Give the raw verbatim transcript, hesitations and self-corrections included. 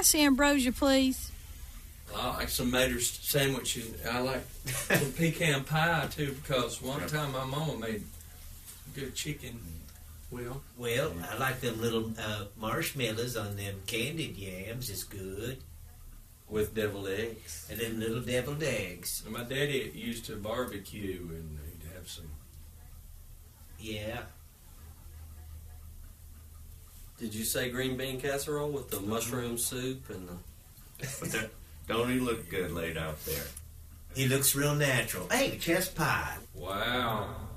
ice, Ambrosia, please? I like some Mater sandwiches. I like some pecan pie, too, because one time my mama made good chicken. Well, well, I like them little uh, marshmallows on them candied yams. It's good. With deviled eggs. And them little deviled eggs. And my daddy used to barbecue, and he'd have some. Yeah. Did you say green bean casserole with the mushroom soup and the... But that don't he look good laid out there? He looks real natural. Hey, chest pie. Wow.